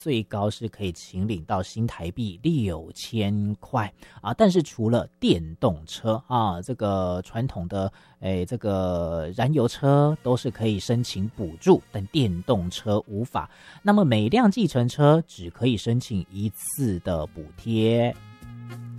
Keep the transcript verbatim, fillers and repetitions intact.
最高是可以请领到新台币六千块啊！但是除了电动车啊，这个传统的诶这个燃油车都是可以申请补助，但电动车无法。那么每辆计程车只可以申请一次的补贴。